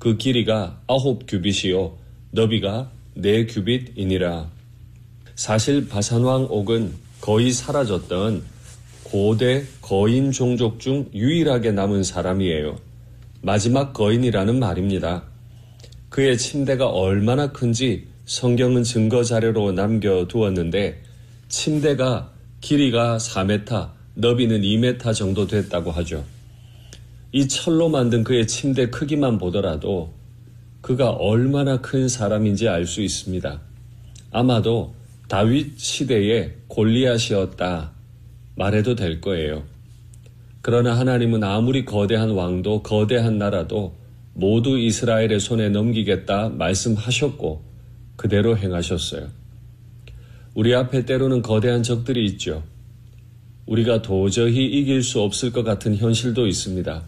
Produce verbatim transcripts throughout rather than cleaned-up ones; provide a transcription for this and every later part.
그 길이가 아홉 규빗이요 너비가 네 규빗이니라. 사실 바산왕 옥은 거의 사라졌던 고대 거인 종족 중 유일하게 남은 사람이에요. 마지막 거인이라는 말입니다. 그의 침대가 얼마나 큰지 성경은 증거 자료로 남겨두었는데 침대가 길이가 사 미터, 너비는 이 미터 정도 됐다고 하죠. 이 철로 만든 그의 침대 크기만 보더라도 그가 얼마나 큰 사람인지 알 수 있습니다. 아마도 다윗 시대의 골리앗이었다 말해도 될 거예요. 그러나 하나님은 아무리 거대한 왕도 거대한 나라도 모두 이스라엘의 손에 넘기겠다 말씀하셨고 그대로 행하셨어요. 우리 앞에 때로는 거대한 적들이 있죠. 우리가 도저히 이길 수 없을 것 같은 현실도 있습니다.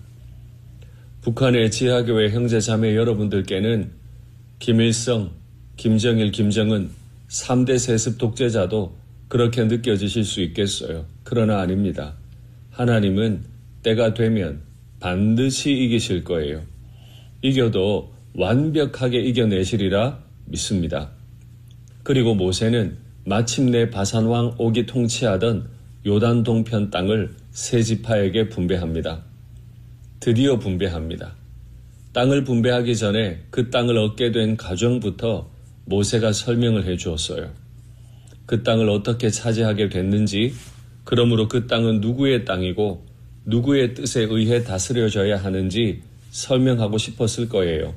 북한의 지하교회 형제자매 여러분들께는 김일성, 김정일, 김정은 삼 대 세습 독재자도 그렇게 느껴지실 수 있겠어요. 그러나 아닙니다. 하나님은 때가 되면 반드시 이기실 거예요. 이겨도 완벽하게 이겨내시리라 믿습니다. 그리고 모세는 마침내 바산왕 옥이 통치하던 요단 동편 땅을 세 지파에게 분배합니다. 드디어 분배합니다. 땅을 분배하기 전에 그 땅을 얻게 된 과정부터 모세가 설명을 해 주었어요. 그 땅을 어떻게 차지하게 됐는지, 그러므로 그 땅은 누구의 땅이고 누구의 뜻에 의해 다스려져야 하는지 설명하고 싶었을 거예요.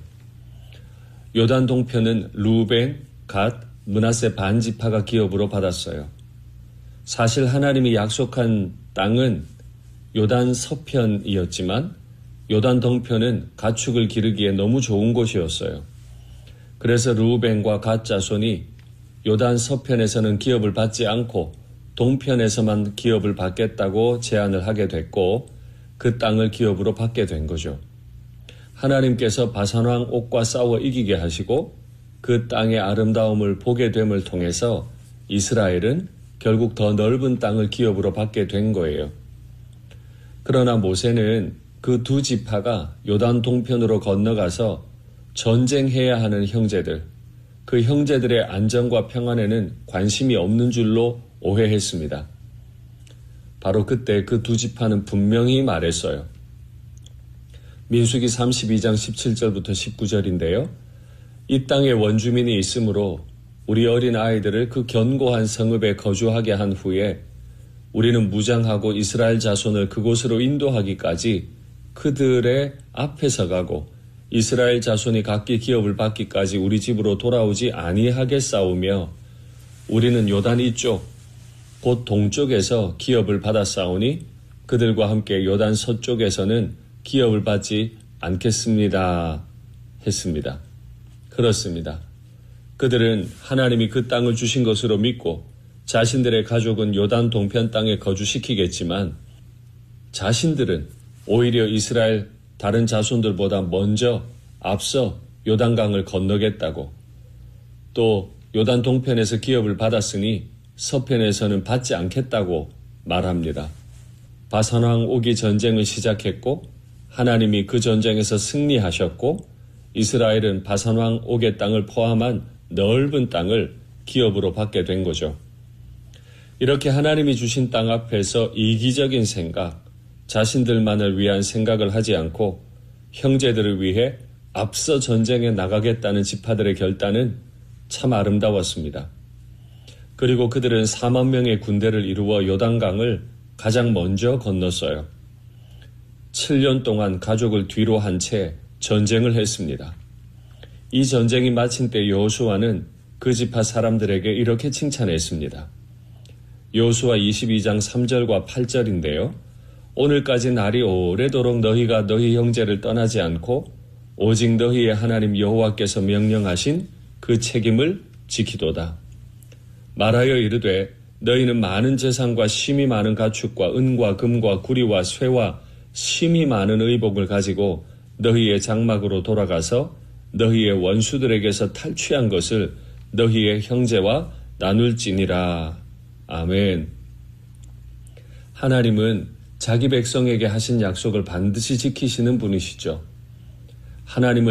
요단 동편은 루벤, 갓, 므낫세 반지파가 기업으로 받았어요. 사실 하나님이 약속한 땅은 요단 서편이었지만 요단 동편은 가축을 기르기에 너무 좋은 곳이었어요. 그래서 루벤과 갓 자손이 요단 서편에서는 기업을 받지 않고 동편에서만 기업을 받겠다고 제안을 하게 됐고 그 땅을 기업으로 받게 된 거죠. 하나님께서 바산왕 옥과 싸워 이기게 하시고 그 땅의 아름다움을 보게 됨을 통해서 이스라엘은 결국 더 넓은 땅을 기업으로 받게 된 거예요. 그러나 모세는 그 두 지파가 요단 동편으로 건너가서 전쟁해야 하는 형제들, 그 형제들의 안전과 평안에는 관심이 없는 줄로 오해했습니다. 바로 그때 그 두 지파는 분명히 말했어요. 민수기 삼십이 장 십칠 절부터 십구 절인데요. 이 땅에 원주민이 있으므로 우리 어린 아이들을 그 견고한 성읍에 거주하게 한 후에 우리는 무장하고 이스라엘 자손을 그곳으로 인도하기까지 그들의 앞에서 가고 이스라엘 자손이 각기 기업을 받기까지 우리 집으로 돌아오지 아니하겠사오며 우리는 요단 이쪽 곧 동쪽에서 기업을 받았사오니 그들과 함께 요단 서쪽에서는 기업을 받지 않겠습니다 했습니다. 그렇습니다. 그들은 하나님이 그 땅을 주신 것으로 믿고 자신들의 가족은 요단 동편 땅에 거주시키겠지만 자신들은 오히려 이스라엘 다른 자손들보다 먼저 앞서 요단강을 건너겠다고, 또 요단 동편에서 기업을 받았으니 서편에서는 받지 않겠다고 말합니다. 바산왕 옥이 전쟁을 시작했고 하나님이 그 전쟁에서 승리하셨고 이스라엘은 바산왕 옥의 땅을 포함한 넓은 땅을 기업으로 받게 된 거죠. 이렇게 하나님이 주신 땅 앞에서 이기적인 생각, 자신들만을 위한 생각을 하지 않고 형제들을 위해 앞서 전쟁에 나가겠다는 지파들의 결단은 참 아름다웠습니다. 그리고 그들은 사만 명의 군대를 이루어 요단강을 가장 먼저 건넜어요. 칠 년 동안 가족을 뒤로 한 채 전쟁을 했습니다. 이 전쟁이 마친 때 여호수아는 그 지파 사람들에게 이렇게 칭찬했습니다. 여호수아 이십이 장 삼 절과 팔 절인데요. 오늘까지 날이 오래도록 너희가 너희 형제를 떠나지 않고 오직 너희의 하나님 여호와께서 명령하신 그 책임을 지키도다. 말하여 이르되 너희는 많은 재산과 심이 많은 가축과 은과 금과 구리와 쇠와 심이 많은 의복을 가지고 너희의 장막으로 돌아가서 너희의 원수들에게서 탈취한 것을 너희의 형제와 나눌지니라. 아멘. 하나님은 자기 백성에게 하신 약속을 반드시 지키시는 분이시죠. 하나님을